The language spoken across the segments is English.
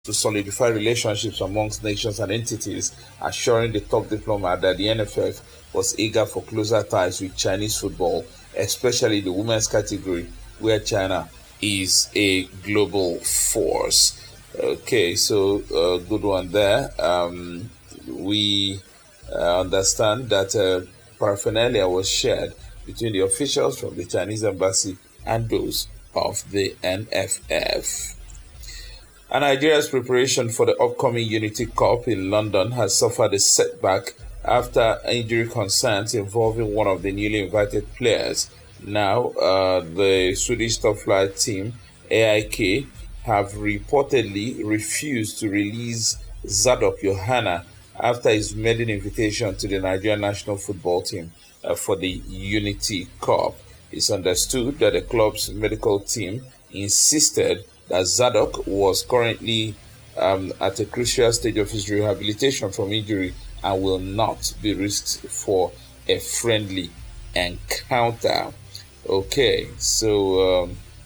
to solidify relationships amongst nations and entities, assuring the top diplomat that the NFF was eager for closer ties with Chinese football, especially the women's category, where China is a global force. Okay, so good one there. We understand that paraphernalia was shared between the officials from the Chinese embassy and those of the NFF. And Nigeria's preparation for the upcoming Unity Cup in London has suffered a setback after injury concerns involving one of the newly invited players. Now, the Swedish top flight team, AIK, have reportedly refused to release Zadok Johanna after his maiden invitation to the Nigerian national football team for the Unity Cup. It's understood that the club's medical team insisted that Zadok was currently at a crucial stage of his rehabilitation from injury and will not be risked for a friendly encounter. Okay, so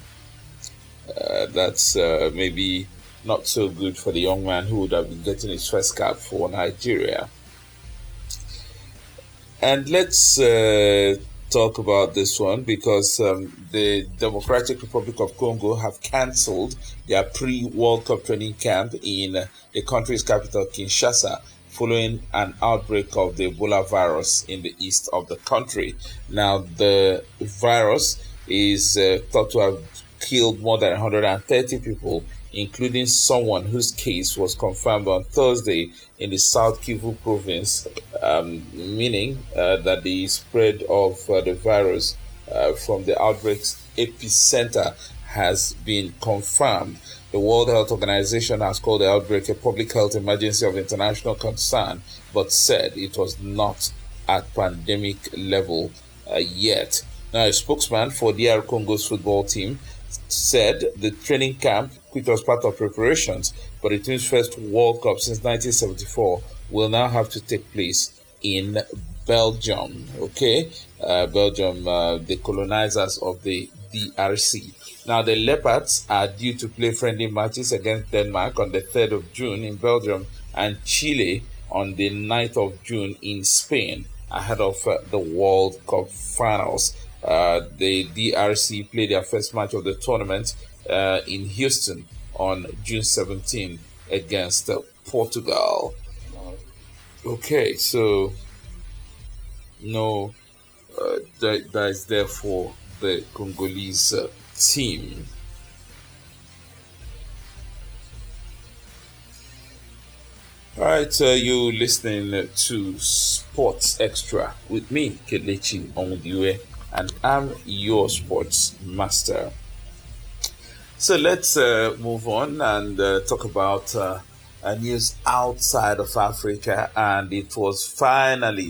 that's maybe not so good for the young man who would have been getting his first cap for Nigeria. And let's talk about this one because the Democratic Republic of Congo have cancelled their pre-World Cup training camp in the country's capital, Kinshasa, following an outbreak of the Ebola virus in the east of the country. Now, the virus is thought to have killed more than 130 people, including someone whose case was confirmed on Thursday in the South Kivu province, meaning that the spread of the virus from the outbreak's epicenter has been confirmed. The World Health Organization has called the outbreak a public health emergency of international concern, but said it was not at pandemic level yet. Now, a spokesman for DR Congo's football team said the training camp, which was part of preparations for the team's first World Cup since 1974, will now have to take place in Belgium. Okay, Belgium, the colonizers of the DRC. Now, the Leopards are due to play friendly matches against Denmark on the 3rd of June in Belgium and Chile on the 9th of June in Spain ahead of the World Cup finals. The DRC played their first match of the tournament in Houston on June 17 against Portugal. Okay, so no, that is there for the Congolese team. All right, you listening to Sports Extra with me, Kelechi Ondiwe, and I'm your sports master. So let's move on and talk about news outside of Africa. And it was finally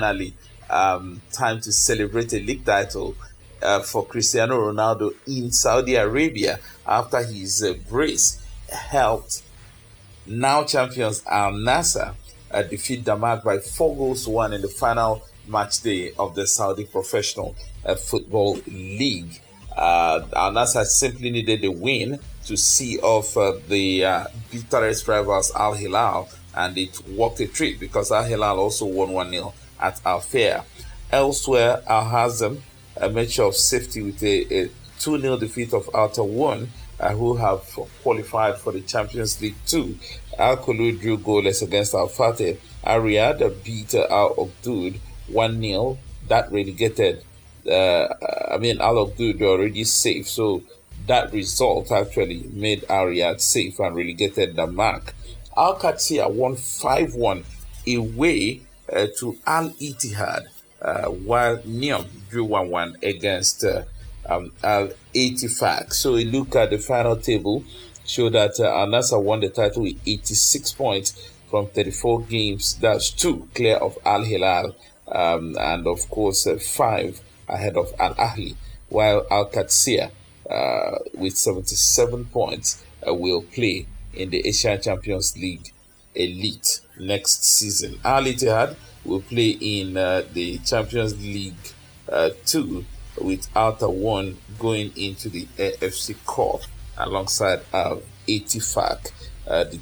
time to celebrate a league title for Cristiano Ronaldo in Saudi Arabia after his brace helped now champions Al Nassr defeat Dammam by 4-1 in the final match day of the Saudi Professional Football League. Al Nassr simply needed a win to see off the bitterest rivals Al Hilal, and it worked a treat because Al Hilal also won 1-0 at Al Fair. Elsewhere, Al Hazm made sure of safety with a 2-0 defeat of Al Tawun, who have qualified for the Champions League 2. Al Khulud drew goalless against Al Fateh. Al Riyadh beat Al Uqdoud 1-0. That relegated. Al Uqdoud were already safe, so that result actually made Al Riyadh safe and relegated Dammam. Al Qadsiya won 5-1 away to Al Ittihad, while Neom drew 1-1 against Al Ettifaq. So a look at the final table showed that Al Nassr won the title with 86 points from 34 games. That's 2 clear of Al Hilal, and of course 5 ahead of Al Ahli, while Al Qadsiya with 77 points will play in the Asian Champions League Elite next season. Al Ittihad will play in the Champions League 2 with Al Tawun going into the AFC Cup alongside Al Ettifaq. the